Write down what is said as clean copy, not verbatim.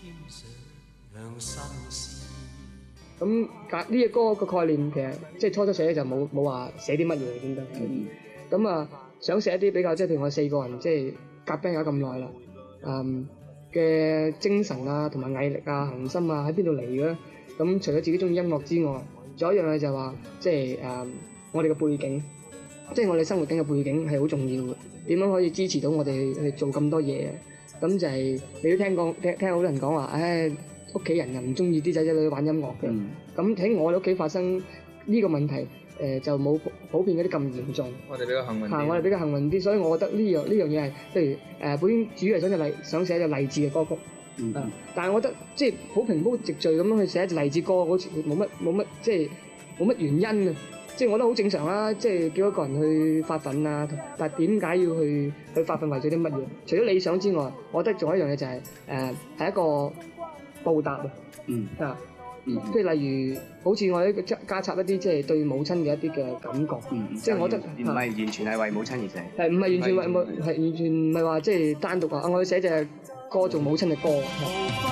咁呢隻歌個概念其實即係初初寫就冇話寫啲乜嘢點得。咁啊想寫一啲比較即係譬如我4個人即係夾 band 咗咁耐啦，嘅精神啊同埋毅力啊恒心啊喺邊度嚟嘅咧？咁除咗自己中意音樂之外，仲有一樣嘢就係話即係我哋嘅背景，即係我哋生活緊嘅背景係好重要嘅。點樣可以支持到我哋去做咁多嘢？咁就係你都聽好多人講話，屋企人又唔中意啲仔仔女玩音樂嘅。咁喺我哋屋企發生呢個問題，就冇普遍嗰啲咁嚴重。 我哋比較幸運啲。 我哋比較幸運啲，所以我覺得呢樣嘢係，譬如本身主要係想寫隻勵志嘅歌曲。但係我覺得即係好平鋪直敍咁樣去寫一隻勵志歌，好似冇乜即係冇乜原因啊！即係我覺得好正常啦，即係叫一個人去發奮啊，但係點解要去發奮為咗啲乜嘢？除咗理想之外，我覺得仲有一樣嘢就係係一個報答啊！即係例如好似我加插一啲即係對母親嘅一啲嘅感覺，即係我覺得唔係完全係為母親而寫， 係唔係完全為係完全唔係話即係單獨話我要寫隻歌做母親嘅歌。